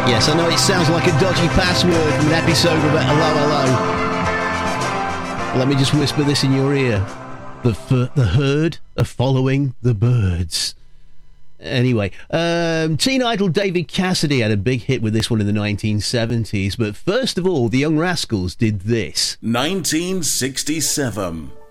Yes, I know it sounds like a dodgy password from an episode of Hello, Hello. Let me just whisper this in your ear. The herd are following the birds. Anyway, teen idol David Cassidy had a big hit with this one in the 1970s, but first of all, the Young Rascals did this. 1967.